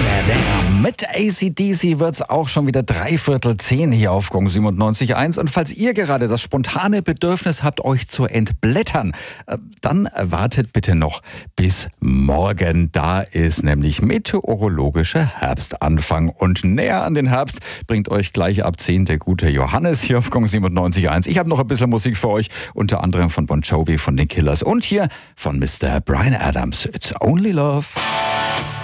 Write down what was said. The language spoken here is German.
Mit AC/DC wird's auch schon wieder 9:45 hier auf Gong 97.1. Und falls ihr gerade das spontane Bedürfnis habt, euch zu entblättern, dann wartet bitte noch bis morgen. Da ist nämlich meteorologischer Herbstanfang. Und näher an den Herbst bringt euch gleich ab 10 der gute Johannes hier auf Gong 97.1. Ich habe noch ein bisschen Musik für euch, unter anderem von Bon Jovi, von den Killers und hier von Mr. Bryan Adams. It's Only Love.